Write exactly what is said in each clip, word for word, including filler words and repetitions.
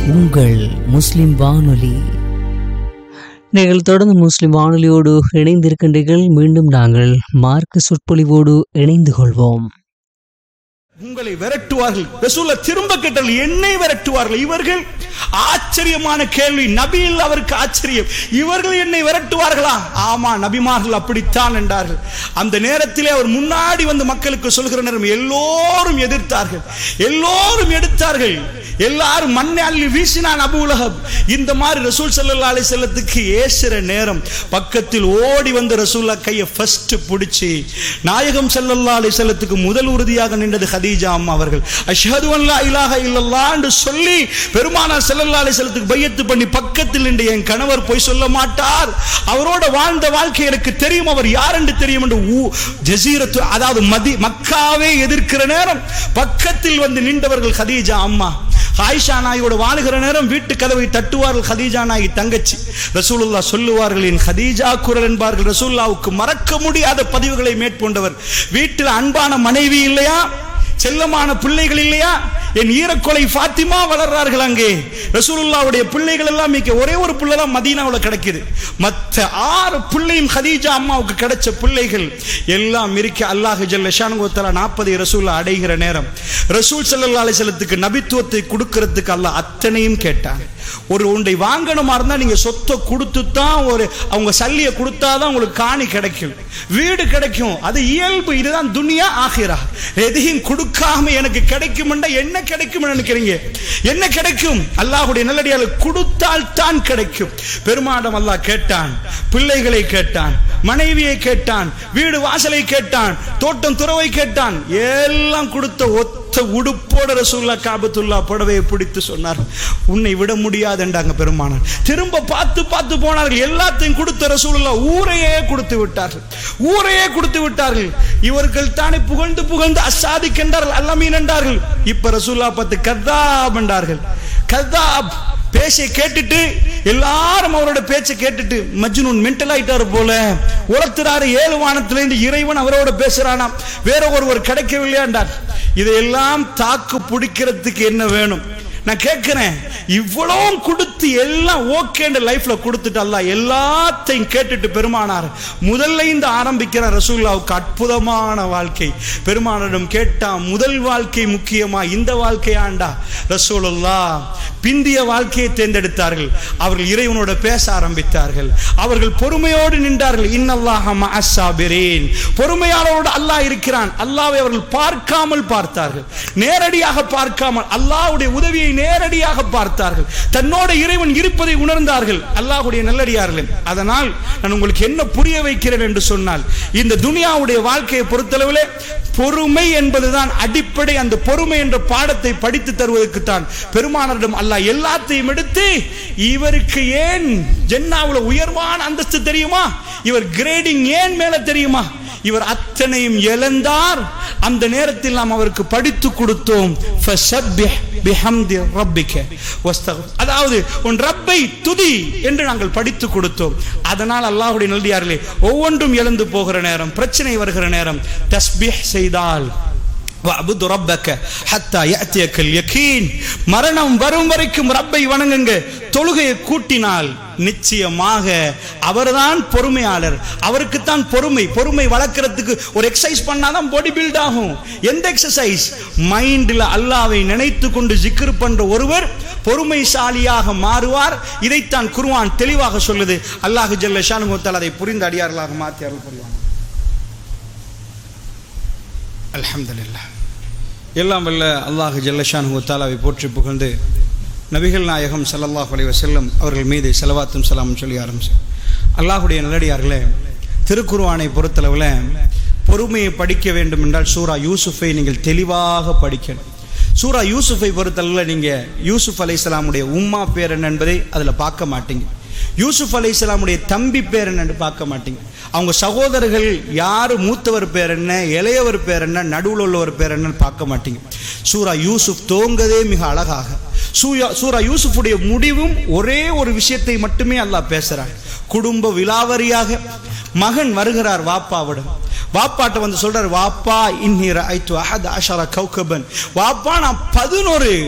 உங்கள் முஸ்லிம் வானொலி. நீங்கள் தொடர்ந்து முஸ்லிம் வானொலியோடு இணைந்திருக்கின்றீர்கள். மீண்டும் நாங்கள் மார்க்க சொற்பொழிவோடு இணைந்து கொள்வோம். உங்களை விரட்டுவார்கள். ரசூலுல்லாஹ் திரும்ப கேட்டார்கள், என்னை விரட்டுவார்கள்? இவர்கள் ஆச்சரியமான கேள்வி. நபியில் அவருக்கு ஆச்சரியம், இவர்கள் என்னை விரட்டுவார்களா? ஆமா, நபிமார்கள் அப்படித்தான் என்றார்கள். அந்த நேரத்திலே அவர் முன்னாடி வந்து மக்களுக்கு சொல்கிற நேரம் எல்லோரும் எதிர்த்தார்கள், எல்லோரும் எடுத்தார்கள், எல்லாரும் மண்ணை அள்ளி வீசினான் அபூ லஹப். இந்த மாதிரி ரசூல் ஸல்லல்லாஹு அலைஹி வஸல்லத்துக்கு ஏசுற நேரம் பக்கத்தில் ஓடி வந்து ரசூலுல்லாஹ் கையை ஃபர்ஸ்ட் பிடிச்சி நாயகம் ஸல்லல்லாஹு அலைஹி வஸல்லத்துக்கு முதல் உறுதியாக நின்றது கதீஜா அம்மா அவர்கள். அஷ்ஹது அன் லா இலாஹ இல்லல்லாஹ் என்று சொல்லி பெருமானார் ஸல்லல்லாஹு அலைஹி வஸல்லத்துக்கு பையத்து பண்ணி பக்கத்தில் நின்று, என் கணவர் போய் சொல்ல மாட்டார், அவரோட வாழ்ந்த வாழ்க்கை எனக்கு தெரியும், அவர் யார் என்று தெரியும் என்று ஜஸீரத்து, அதாவது மதி மக்காவே எதிர்க்கிற நேரம் பக்கத்தில் வந்து நின்றவர்கள் கதீஜா அம்மா. ஆயிஷா நாயோட வாழுகிற நேரம் வீட்டு கதவை தட்டுவார்கள் கதீஜா நாயி தங்கச்சி. ரசூலுல்லாஹ் சொல்லுவார்கள், என் கதீஜா குரல் என்பார்கள். ரசூலுல்லாஹ்வுக்கு மறக்க முடியாத பதிவுகளை மேற்கொண்டவர். வீட்டில் அன்பான மனைவி இல்லையா, செல்லமான பிள்ளைகள் இல்லையா, என் ஈரக்கொலை ஃபாத்திமா வளர்றார்கள் அங்கே. ரசூலுல்லாஹ்வுடைய பிள்ளைகள் எல்லாம் மிக்க ஒரே ஒரு பிள்ளை தான் மதீனாவுல கிடைக்குது. மற்ற ஆறு பிள்ளையும் கதீஜா அம்மாவுக்கு கிடைச்ச பிள்ளைகள் எல்லாம் இருக்க அல்லாஹ் ஜல்ல ஷானுஹு வ தஆலா நாற்பது ரசூலுல்லாஹ் அடைகிற நேரம் ரசூல் ஸல்லல்லாஹு அலைஹி வஸல்லத்துக்கு நபித்துவத்தை கொடுக்கிறதுக்கு அல்லாஹ் அத்தனையும் கேட்டான். ஒரு ஒன்றை வாங்கணுமா இருந்தா நீங்க சொத்தை கொடுத்து தான், ஒரு அவங்க சல்லியை கொடுத்தாதான் உங்களுக்கு காணி கிடைக்கும், வீடு கிடைக்கும், அது இயல்பு. இதுதான் துனியா ஆகிரா. எதையும் கொடுக்காம எனக்கு கிடைக்கும் என்ன கிடைக்கும் நினைக்கிறீங்க? என்ன கிடைக்கும்? அல்லாஹ்வுடைய நல்லடியார்கள் கொடுத்தால் தான் கிடைக்கும். பெருமாடம் அல்லாஹ் கேட்டான், பிள்ளைகளை கேட்டான், மனைவியை கேட்டான், வீடு வாசலை கேட்டான், தோட்டம் துறவை கேட்டான், எல்லாம் கொடுத்த ஒத்த உடுப்போட ரசூலுல்லாஹ் காபத்துல்லா புடவையை பிடித்து சொன்னார், உன்னை விட முடியாது என்றாங்க பெருமானார். திரும்ப பார்த்து பார்த்து போனார்கள், எல்லாத்தையும் கொடுத்த ரசூலுல்லாஹ் ஊரையே கொடுத்து விட்டார்கள், ஊரையே கொடுத்து விட்டார்கள். இவர்கள் தானே புகழ்ந்து புகழ்ந்து அசாதிக் என்றார்கள், அல்லமீன் என்றார்கள். இப்ப ரசூலுல்லாஹ் பார்த்து கத்தாப் என்றார்கள். கத்தாப் பேச்சை கேட்டுட்டு எல்லாரும் அவரோட பேச்சை கேட்டுட்டு மஜ்னூன் மென்டல் ஆயிட்டாரு போல, உலர்த்துறாரு, ஏழு வானத்திலிருந்து இறைவன் அவரோட பேசுறானா, வேற ஒருவர் கிடைக்கவில்லையா என்றார். இதையெல்லாம் தாக்கு பிடிக்கிறதுக்கு என்ன வேணும்? நான் கேட்கிறேன், இவ்வளவும் கொடுத்து எல்லாம் ஓகே லைஃப்ல கொடுத்துட்டு அல்லாஹ் எல்லாத்தையும் கேட்டுட்டு பெருமானார் முதல்ல இந்த ஆரம்பிக்கிற ரசூலுல்லாஹ்வுக்கு அற்புதமான வாழ்க்கை. பெருமானாரிடம் கேட்டா, முதல் வாழ்க்கை முக்கியமா, இந்த வாழ்க்கையாண்டா? ரசூலுல்லாஹ் பிந்திய வாழ்க்கையை தேர்ந்தெடுத்தார்கள். அவர்கள் இறைவனோட பேச ஆரம்பித்தார்கள், அவர்கள் பொறுமையோடு நின்றார்கள். இன்னல்லாஹ மஅஸ் ஸாபிரீன், பொறுமையாளரோடு அல்லாஹ் இருக்கிறான். அல்லாஹ்வை அவர்கள் பார்க்காமல் பார்த்தார்கள், நேரடியாக பார்க்காமல் அல்லாஹ்வுடைய உதவியை நேரடியாக பார்த்தார்கள், தன்னோட இறைவன் இருப்பதை உணர்ந்தார்கள். அல்லாஹ்வுடைய நல்லடியார்கள், அதனால் நான் உங்களுக்கு என்ன புரிய வைக்கிறேன் என்று சொன்னால், இந்த துனியாவுடைய வாழ்க்கையை பொறுத்தளவில் பொறுமை என்பதுதான் அடிப்படை. அந்த பொறுமை என்ற பாடத்தை படித்து தருவதற்கு தான் பெருமானாரிடம் அல்லாஹ் எல்லாத்தையும் எடுத்து, இவருக்கு ஏன் ஜன்னாவுல உயர்வான அந்தஸ்து தெரியுமா, இவர் கிரேடிங் ஏன் மேல தெரியுமா, இவர் அத்தனையும் இழந்தார். அந்த நேரத்தில் நாம் அவருக்கு படித்து கொடுத்தோம், ஃபஸப்பிஹ் பிஹம்தி ரப்பிக வஸ்தக்ஃபிர், அதாவது உன் ரப்பை துதி என்று நாங்கள் படித்து கொடுத்தோம். அதனால் அல்லாஹ்வுடைய நல்லடியார்களே, ஒவ்வொன்றும் இழந்து போகிற நேரம், பிரச்சனை வருகிற நேரம், தஸ்பீஹ் செய்தால் வஅபுது ரப்பக ஹத்தா யஅதியக்கல் யகீன், மரணம் வரும் வரைக்கும் ரப்பை வணங்குங்க. தொழுகையை கூட்டினால் நிச்சயமாக அவர்தான் பொறுமையாளர், அவருக்குத்தான் பொறுமை. பொறுமை வளர்க்கிறதுக்கு ஒரு எக்ஸசைஸ் பண்ணாதான் பாடி பில்ட் ஆகும். எந்த எக்ஸசைஸ்? மைண்டில் அல்லாஹ்வை நினைத்து கொண்டு ஜிக்ர் பண்ற ஒருவர் பொறுமைசாலியாக மாறுவார். இதைத்தான் குர்ஆன் தெளிவாக சொல்லுது. அல்லாஹ் ஜல்ல ஷானுஹு வ தஆலா அதை புரிந்த அடியார்களாக மாற்றி அருள் புரிவான். அல்ஹம்துலில்லாஹ். எல்லாம் வல்ல அல்லாஹ் ஜல்ல ஷானுஹு வ தஆலாவை போற்றி புகழ்ந்து நபிகள் நாயகம் ஸல்லல்லாஹு அலைஹி வஸல்லம் அவர்கள் மீது ஸலவாத்தும் ஸலாமும் சொல்லி ஆரம்பிச்சு. அல்லாஹ்வுடைய நல்லடியார்களே, திருக்குர்ஆனை பொறுத்தளவில் பொறுமையை படிக்க வேண்டும் என்றால் சூரா யூசுஃபை நீங்கள் தெளிவாக படிக்கணும். சூரா யூசுஃபை பொறுத்தளவில் நீங்கள் யூசுஃப் அலைஹிஸ்ஸலாமுடைய உம்மா பேர் என்ன என்பதை அதில் பார்க்க மாட்டீங்க. யூசுஃப் அலைஹிஸ்ஸலாமுடைய தம்பி பேர் என்னன்னு பார்க்க மாட்டீங்க. அவங்க சகோதரர்கள் யார், மூத்தவர் பேர் என்ன, இளையவர் பேர் என்ன, நடுவில் உள்ளவர் பேர் என்னன்னு பார்க்க மாட்டீங்க. சூரா யூசுஃப் தோங்கதே மிக அழகாக. சூயா சூரா யூசுஃபுடைய முடிவும் ஒரே ஒரு விஷயத்தை மட்டுமே அல்லாஹ் பேசுறார். குடும்ப விலாவரியாக மகன் வருகிறார் வாப்பாவிடம். வாப்பாட்ட வந்து சொல்றார், வாப்பா இன்னி ரஅய்து அஹத அஷர கௌகபன், வாப்பா நான் பதினொரு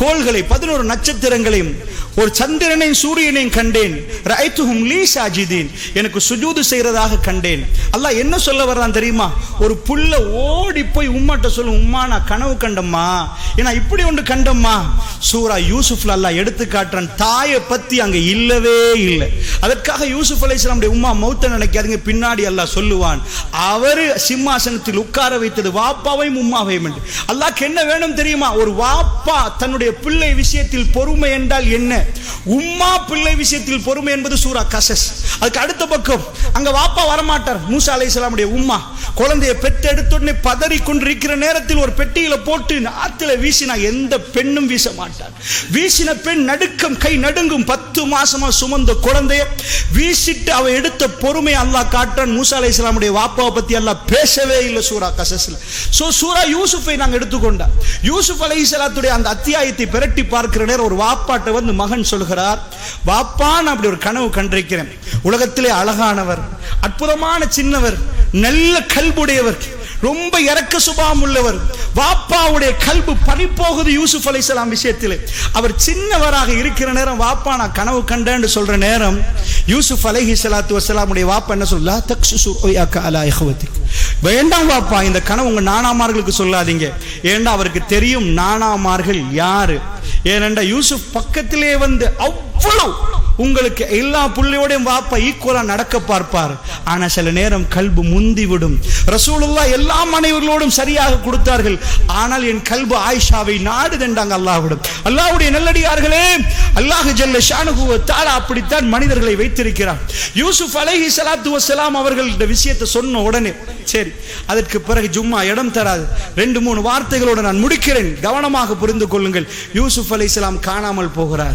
கோள்களை பதினோரு நட்சத்திரங்களையும் ஒரு சந்திரனையும் சூரியனையும் கண்டேன். ரஅய்துஹும் லீ சாஜிதீன், எனக்கு சுஜூது செய்யறதாக கண்டேன். அல்லாஹ் என்ன சொல்ல வர்றான் தெரியுமா? ஒரு புள்ள ஓடி போய் உம்மாட்ட சொல்லும், உம்மா நான் கனவு கண்டம்மா, ஏன்னா இப்படி ஒன்று கண்டம்மா. சூரா யூசுப்ல அல்லாஹ் எடுத்து காட்டுறான், தாயை பத்தி அங்க இல்லவே இல்லை. அதற்காக யூசுப் அலைஹிஸ்ஸலாமுடைய உம்மா மௌத்த நினைக்காதீங்க, பின்னாடி அல்லாஹ் சொல்லுவான், அவரு சிம்மாசனத்தில் உட்கார வைத்தது வாப்பாவையும் உம்மாவையும் என்று. அல்லாஹ்க்கு என்ன வேணும் தெரியுமா? ஒரு வாப்பா தன்னுடைய பிள்ளை விஷயத்தில் பொறுமை என்றால் என்ன, உம்மா பிள்ளை விஷயத்தில் பொறுமை என்பது சூரா கசஸ். அதுக்கு அடுத்த பக்கம் அங்க வாப்பா வரமாட்டார். மூசா அலைஹிஸ்ஸலாமுடைய உம்மா குழந்தையை பெற்றெடுத்த உடனே பதறி கொண்டிருக்கிற நேரத்தில் ஒரு பெட்டியில போட்டு ஆத்துல வீசினா எந்த பெண்ணும் வீச மாட்டார். வீசின பெண் நடுக்கம், கை நடுங்கும். பத்து மாசமா சுமந்த குழந்தைய வீசிட்டு அவ எடுத்த பொறுமை அல்லாஹ் காட்டுறான். மூசா அலைஹிஸ்ஸலாமுடைய வாப்பாவை பத்தி அல்லாஹ் பேசவே இல்லை சூரா கசஸ்ல. சோ சூரா யூசுஃபை நாங்க எடுத்துக்கொண்டா, யூசுப் அலைஹிஸ்ஸலாத்துடைய அந்த அத்தியாயத்தை பிரட்டி பார்க்கிற நேரம் ஒரு வாப்பாட்ட வந்து மகன் சொல்கிறார், வாப்பா நான் அப்படி ஒரு கனவு கண்டிருக்கிறேன். உலகத்திலே அழகானவர், அற்புதமான சின்னவர், நல்ல கல்புடையவர், ரொம்ப இரக்க சுபாவம் உள்ளவர். வாப்பாவுடைய கல்பு பறிப்போகுது யூசுப் அலைஹிஸ்ஸலாம் விஷயத்திலே. அவர் சின்னவராக இருக்கிற நேரம் வாப்பா நான் கனவு கண்டேன்னு சொல்ற நேரம் யூசுப் அலைஹிஸ்ஸலாத்து வஸ்ஸலாமுடைய வாப்பா என்ன சொல்ல, தக்ஸுசு ருயாக அலா இஹ்வதிக், வேண்டாம் வாப்பா இந்த கனவு உங்க நானாமார்களுக்கு சொல்லாதீங்க. ஏண்டா அவருக்கு தெரியும் நானாமார்கள் யாரு. ஏனென்றா யூசுப் பக்கத்திலே வந்து அவ்வளவு உங்களுக்கு எல்லா புள்ளையோடையும் வாப்பா ஈக்குவலா நடக்க பார்ப்பார். ஆனா சில நேரம் கல்பு முந்தி விடும். ரசூலுல்லாஹ் எல்லா மனைவிகளோடும் சரியாக கொடுத்தார்கள், ஆனால் என் கல்பு ஆயிஷாவை நாடுதென்றாங்க அல்லாஹ்விடம். அல்லாஹ்வுடைய நல்லடியார்களே, அல்லாஹ் ஜல்ல ஷானுஹு வ தஆலா அப்படித்தான் மனிதர்களை வைத்திருக்கிறார். யூசுப் அலைஹிஸ்ஸலாத்து வஸ்ஸலாம் அவர்கள் இந்த விஷயத்தை சொன்ன உடனே சரி, அதற்கு பிறகு ஜும்மா இடம் தராது, ரெண்டு மூணு வார்த்தைகளோடு நான் முடிக்கிறேன், கவனமாக புரிந்து கொள்ளுங்கள். யூசுப் அலைஹிஸ்ஸலாம் காணாமல் போகிறார்.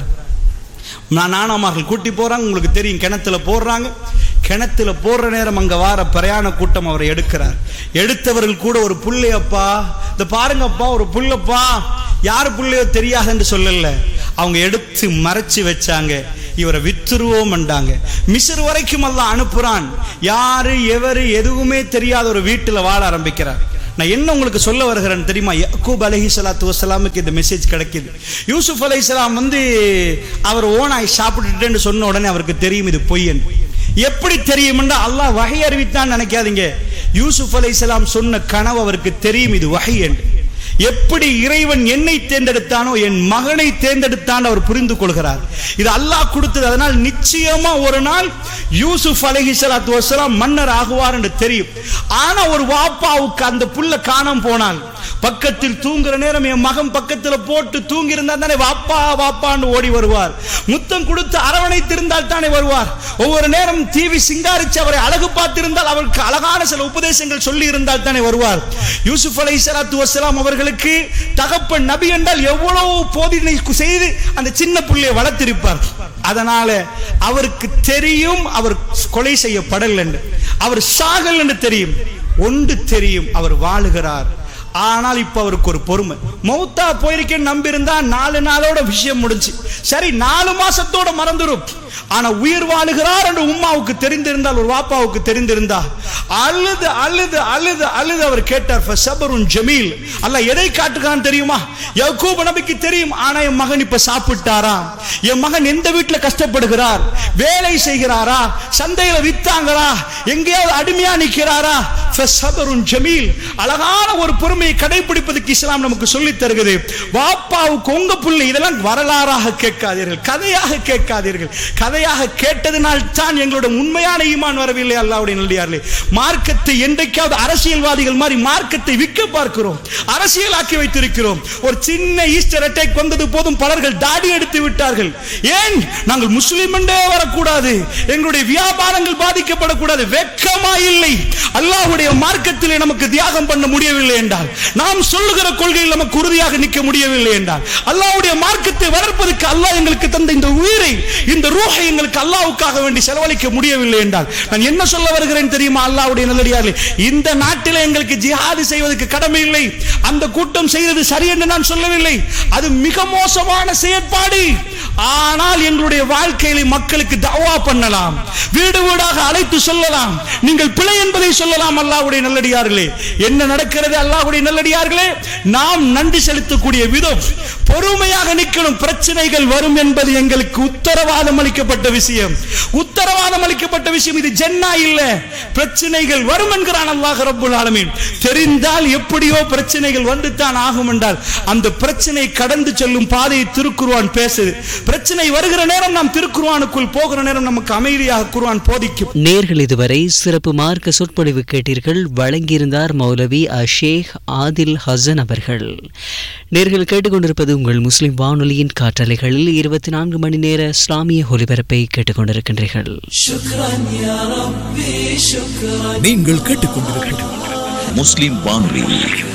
நான் நானாமார்கள் கூட்டி போறாங்க, உங்களுக்கு தெரியும், கிணத்துல போடுறாங்க. கிணத்துல போடுற நேரம் அங்க வார பிரயாண கூட்டம் அவரை எடுக்கிறார். எடுத்தவர்கள் கூட ஒரு புள்ளையப்பா, இந்த பாருங்கப்பா ஒரு புள்ளப்பா, யாரு புள்ளையோ தெரியாது என்று சொல்லல, அவங்க எடுத்து மறைச்சு வச்சாங்க. இவரை வித்துருவோம் என்றாங்க. மிஸ்ர் வரைக்கும் அல்லாஹ் அனுப்புறான். யாரு எவரு எதுவுமே தெரியாத ஒரு வீட்டுல வாழ ஆரம்பிக்கிறார். நான் என்ன உங்களுக்கு சொல்ல வருகிறேன் தெரியுமா? யாக்கூப் அலைஹிஸ்ஸலாத்து வஸ்ஸலாமுக்கு இந்த மெசேஜ் கிடைக்குது. யூசுப் அலைஹிஸ்ஸலாம் வந்து அவர் ஓனாய் சாப்பிட்டுட்டேன்னு சொன்ன உடனே அவருக்கு தெரியும் இது பொய் என்று. எப்படி தெரியும் என்றா அல்லாஹ் வஹி அறிவித்தான் நினைக்காதீங்க. யூசுப் அலைஹிஸ்ஸலாம் சொன்ன கனவு அவருக்கு தெரியும் இது வஹி என்று. எப்படி இறைவன் என்னை தேர்ந்தெடுத்தானோ என் மகனை தேர்ந்தெடுத்தான் அவர் புரிந்து கொள்கிறார். இது அல்லாஹ் கொடுத்தது. அதனால் நிச்சயமா ஒரு நாள் யூசுப் அலைஹிஸ்ஸலாத்து வஸ்ஸலாம் மன்னர் ஆகுவார் என்று தெரியும். ஆனா ஒரு வாப்பாவுக்கு அந்த புள்ள காணாம போனால், பக்கத்தில் தூங்குற நேரம் என் மகன் பக்கத்தில் போட்டு தூங்கி இருந்தா தானே வாப்பா வாப்பான்னு ஓடி வருவார். முத்தம் கொடுத்து அரவணைத்திருந்தால் தானே வருவார். ஒவ்வொரு நேரம் டிவி சிங்காரிச்சு அவரை அழகு பார்த்திருந்தால் அவருக்கு அழகான சில உபதேசங்கள் சொல்லி இருந்தால் தானே வருவார். யூசுப் அலைஹிஸ்ஸலாத்து வஸ்ஸலாம் அவர்களுக்கு தகப்பன் நபி என்றால் எவ்வளவு போதனை செய்து அந்த சின்ன பிள்ளையை வளர்த்திருப்பார். அதனால அவருக்கு தெரியும் அவர் கொலை செய்யப்படல் என்று, அவர் சாகல் என்று தெரியும். ஒன்று தெரியும், அவர் வாழுகிறார். ஆனால் இப்ப அவருக்கு ஒரு பொறுமை. மௌத்தா போயிருக்கேன்னு நம்பி இருந்தா நாலு நாளோட விஷயம் முடிஞ்சு, சரி நாலு மாசத்தோட மறந்துடும். ஆனா உயிர் வாழுகிறார் என்று உம்மாவுக்கு தெரிந்திருந்தால், ஒரு வாப்பாவுக்கு தெரிந்திருந்தா, அழுது அழுது அழுது அழுது அவர் கேட்டார், ஃபஸபருன் ஜமீல். அல்லாஹ் எதை காட்டுகிறான் தெரியுமா? யாக்கூப் நபிக்கு தெரியும். ஆனா என் மகன் இப்ப சாப்பிட்டாரா, என் மகன் எந்த வீட்டுல கஷ்டப்படுகிறார், வேலை செய்கிறாரா, சந்தையில வித்தாங்களா, எங்கேயாவது அடிமையா நிற்கிறாரா, ஃபஸபருன் ஜமீல். அழகான ஒரு பொறுமையை கடைபிடிப்பதற்கு இஸ்லாம் நமக்கு சொல்லி தருகிறது. வாப்பாவுக்கு உங்க பிள்ளை இதெல்லாம் வரலாறாக கேட்காதீர்கள், கதையாக கேட்காதீர்கள். கதையாக கேட்டதனால் தான் எங்களோட உண்மையான ஈமான் வரவில்லை. அல்லாஹ்வுடைய நல்லடியார்களே, மார்க்கத்தை என்றைக்காவது அரசியல்வாதிகள் மாதிரி மார்க்கத்தை விற்க பார்க்கிறோம், அரசியலாக்கி வைத்திருக்கிறோம். ஒரு சின்ன ஈஸ்டர் அட்டாக் வந்தது போதும் பலர்கள் தாடி எடுத்து விட்டார்கள். ஏன்? நாங்கள் முஸ்லிம் என்றே வரக்கூடாது, எங்களுடைய வியாபாரங்கள் பாதிக்கப்படக்கூடாது. வெட்கமா இல்லை? அல்லாஹ்வுடைய மார்க்கத்திலே நமக்கு தியாகம் பண்ண முடியவில்லை என்றால், நாம் சொல்லுகிற கொள்கையில் நமக்கு உறுதியாக நிற்க முடியவில்லை என்றால், அல்லாஹ்வுடைய மார்க்கத்தை வளர்ப்பதற்கு அல்லாஹ் எங்களுக்கு தந்த இந்த உயிரை, இந்த ரூஹை எங்களுக்கு அல்லாஹ்வுக்காக வேண்டி செலவழிக்க முடியவில்லை என்றால், நான் என்ன சொல்ல வருகிறேன் தெரியுமா? அல்லாஹ்வுடைய நல்லடியார்களே, இந்த நாட்டிலே எங்களுக்கு ஜிஹாது செய்வதற்கு கடமை இல்லை. அந்த கூட்டம் செய்தது சரி என்று நான் சொல்லவில்லை, அது மிக மோசமான செயற்பாடு. ஆனால் எங்களுடைய வாழ்க்கையிலே மக்களுக்கு தவா பண்ணலாம், வீடு வீடாக அழைத்து சொல்லலாம், நீங்கள் பிழை என்பதை சொல்லலாம். அல்லாஹ்வுடைய நல்லடியார்களே, என்ன நடக்கிறது? அல்லாஹ்வுடைய நல்லடியார்களே, நாம் நன்றி செலுத்தக்கூடிய விதம், பொறுமையாக நிற்கணும். பிரச்சனைகள் வரும் என்பது எங்களுக்கு உத்தரவாதம் அளிக்கப்பட்ட விஷயம். உத்தரவாதம் அளிக்கப்பட்ட விஷயம். இது ஜன்னா இல்ல. பிரச்சனைகள் வரும் என்கிறான் அல்லாஹ் ரப்பல் ஆலமீன். தெரிந்தால் எப்படியோ பிரச்சனைகள் வந்து தான் ஆகும் என்றால் அந்த பிரச்சனை கடந்து செல்லும் பாதையை திருக்குர்ஆன் பேசுது. பிரச்சனை வருகிற நேரம் நாம் திருக்குர்ஆனுக்குள் போகிற நேரம் நமக்கு அமைதியாக குர்ஆன் போதிக்கும். நேர்கள் இதுவரை சிறப்பு மார்க்க சொற்பொழிவு கேட்டீர்கள். வழங்கியிருந்தார் மௌலவி ஷேக் ஆதில் ஹசன் அவர்கள். நேர்கள் கேட்டுக்கொண்டிருப்பது உங்கள் முஸ்லிம் வானொலியின் காற்றலைகளில் இருபத்தி நான்கு மணி நேர இஸ்லாமிய ஒலிபரப்பை கேட்டுக்கொண்டிருக்கின்றீர்கள். நீங்கள் கேட்டுக்கொண்டிருப்பது முஸ்லிம் வானொலி